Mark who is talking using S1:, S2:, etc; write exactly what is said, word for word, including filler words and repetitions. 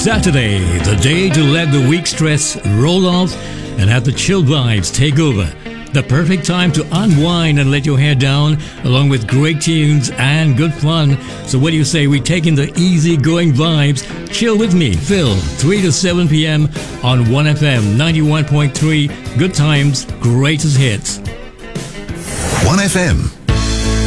S1: Saturday, the day to let the week stress roll off and have the chill vibes take over. The perfect time to unwind and let your hair down, along with great tunes and good fun. So what do you say we take in the easy-going vibes? Chill with me, Phil, three to seven p.m. on one F M ninety-one point three. Good times, greatest hits.
S2: one F M.